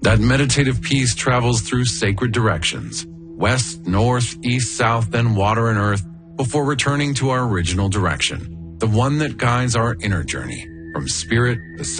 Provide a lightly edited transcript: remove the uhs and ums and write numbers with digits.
That meditative peace travels through sacred directions, west, north, east, south, then water and earth, before returning to our original direction, the one that guides our inner journey from spirit to